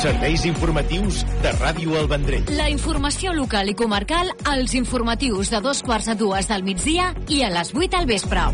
Serveis informatius de Ràdio El Vendrell. La informació local i comarcal als informatius de 2:45 del migdia i a les 8 al vespre.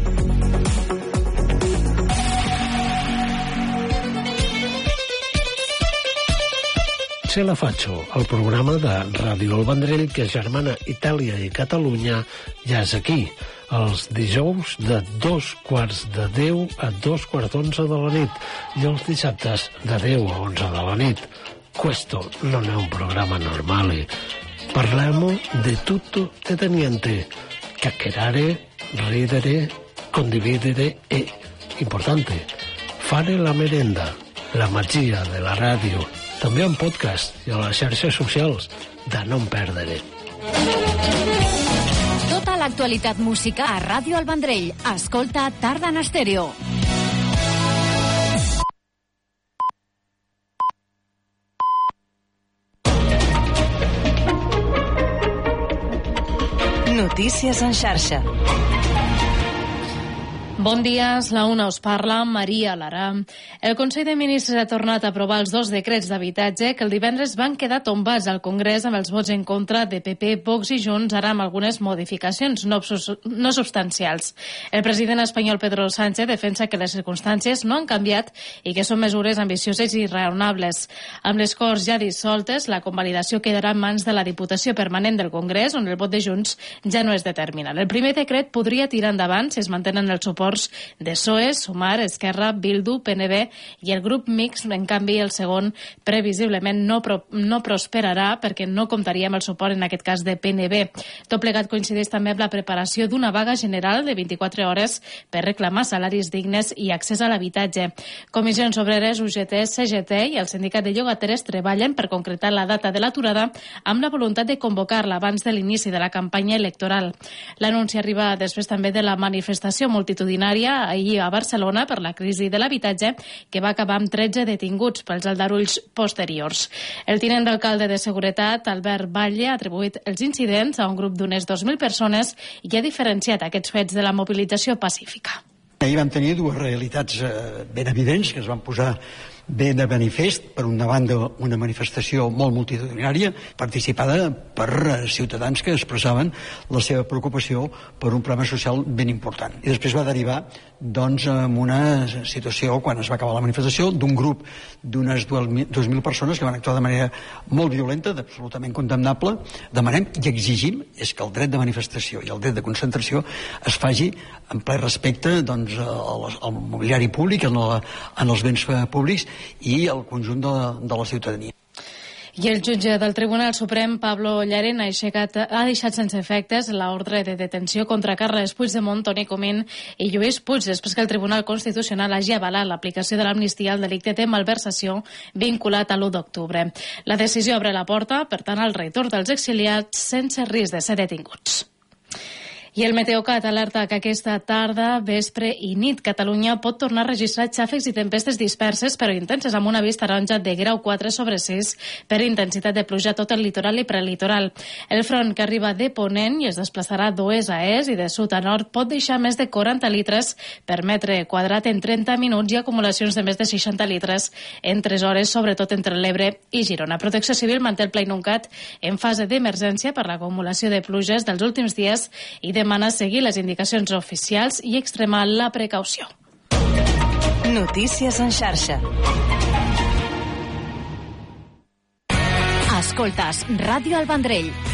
Se la faccio, el programa de Ràdio El Vendrell que germana Itàlia i Catalunya ja és aquí, els dijous de 9:15 a 11:45 de la nit i els dissabtes de 10 a 11 de la nit. Questo non è un programma normale. Parliamo di tutto e di niente. Chiacchierare, ridere, condividere e, importante, fare la merenda, la magia della radio. També en podcast i a les xarxes socials de no en perdre. Tota l'actualitat musical a Ràdio El Vendrell. Escolta Tarda en Estèreo. Notícies en xarxa. Bon dia, la UNA us parla, Maria Lara. El Consell de Ministres ha tornat a aprovar els 2 decrets d'habitatge que el divendres van quedar tombats al Congrés amb els vots en contra de PP, Vox i Junts, ara amb algunes modificacions no substancials. El president espanyol Pedro Sánchez defensa que les circumstàncies no han canviat i que són mesures ambicioses i raonables. Amb les Corts ja dissoltes, la convalidació quedarà en mans de la Diputació Permanent del Congrés, on el vot de Junts ja no és determinant. El primer decret podria tirar endavant si es mantenen els suports de PSOE, Sumar, Esquerra, Bildu, PNB i el grup mixt. En canvi, el segon previsiblement no prosperarà perquè no comptaria amb el suport, en aquest cas, de PNB. Tot plegat coincideix també amb la preparació d'una vaga general de 24 hores per reclamar salaris dignes i accés a l'habitatge. Comissions Obreres, UGT, CGT i el Sindicat de Llogateres treballen per concretar la data de l'aturada amb la voluntat de convocar-la abans de l'inici de la campanya electoral. L'anunci arriba després també de la manifestació multitudinària ahir a Barcelona per la crisi de l'habitatge, que va acabar amb 13 detinguts pels aldarulls posteriors. El tinent d'alcalde de Seguretat, Albert Batlle, ha atribuït els incidents a un grup d'unes 2.000 persones i ha diferenciat aquests fets de la mobilització pacífica. Ahir vam tenir dues realitats ben evidents que es van posar bé de manifest. Per una banda, una manifestació molt multitudinària participada per ciutadans que expressaven la seva preocupació per un problema social ben important. I després va derivar doncs, en una situació, quan es va acabar la manifestació, d'un grup d'unes 2.000 persones que van actuar de manera molt violenta, absolutament condemnable. Demanem i exigim és que el dret de manifestació i el dret de concentració es faci en ple respecte doncs, al mobiliari públic, en els béns públics i al conjunt de la ciutadania. I el jutge del Tribunal Suprem, Pablo Llarena, ha deixat sense efectes l'ordre de detenció contra Carles Puigdemont, Toni Comín i Lluís Puig, després que el Tribunal Constitucional hagi avalat l'aplicació de l'amnistia al delicte de malversació vinculat a l'1 d'octubre. La decisió obre la porta, per tant, al retorn dels exiliats sense risc de ser detinguts. I el Meteocat alerta que aquesta tarda, vespre i nit Catalunya pot tornar a registrar xàfecs i tempestes disperses però intenses, amb un avís taronja de grau 4/6 per intensitat de pluja a tot el litoral i prelitoral. El front que arriba de ponent i es desplaçarà d'oest a est i de sud a nord pot deixar més de 40 litres per metre quadrat en 30 minuts i acumulacions de més de 60 litres en 3 hores, sobretot entre l'Ebre i Girona. Protecció Civil manté el Pla Inuncat en fase d'emergència per l'acumulació de pluges dels últims dies i demana seguir les indicacions oficials i extremar la precaució. Notícies en xarxa. Escoltes Ràdio El Vendrell,